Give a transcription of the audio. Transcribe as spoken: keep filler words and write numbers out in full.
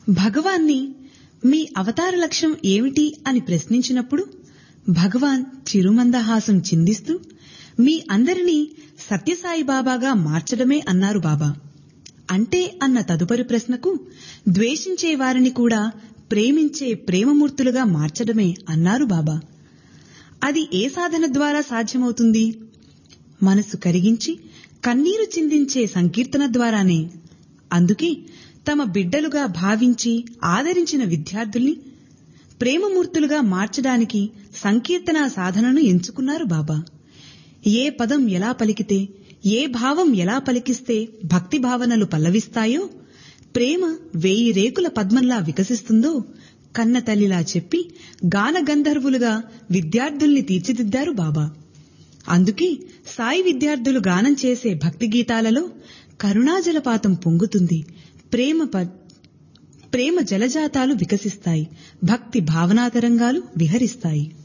భగవాన్ని మీ అవతార లక్ష్యం ఏమిటి అని ప్రశ్నించినప్పుడు భగవాన్ చిరుమందహాసం చిందిస్తూ మీ అందరినీ సత్యసాయిబాబాగా మార్చడమే అన్నారు బాబా. అంటే అన్న తదుపరి ప్రశ్నకు ద్వేషించే వారిని కూడా ప్రేమించే ప్రేమమూర్తులుగా మార్చడమే అన్నారు బాబా. అది ఏ సాధన ద్వారా సాధ్యమవుతుంది? మనసు కరిగించి కన్నీరు చిందించే సంకీర్తన ద్వారానే. అందుకే తమ బిడ్డలుగా భావించి ఆదరించిన విద్యార్థుల్ని ప్రేమమూర్తులుగా మార్చడానికి సంకీర్తనా సాధనను ఎంచుకున్నారు బాబా. ఏ పదం ఎలా పలికితే, ఏ భావం ఎలా పలికిస్తే భక్తి భావనలు పల్లవిస్తాయో, ప్రేమ వేయి రేకుల పద్మంలా వికసిస్తుందో కన్న తల్లిలా చెప్పి గాన గంధర్వులుగా విద్యార్థుల్ని తీర్చిదిద్దారు బాబా. అందుకే సాయి విద్యార్థులు గానం చేసే భక్తి గీతాలలో కరుణాజలపాతం పొంగుతుంది, ప్రేమ ప్రేమ జలజాతాలు వికసిస్తాయి, భక్తి భావనాతరంగాలు విహరిస్తాయి.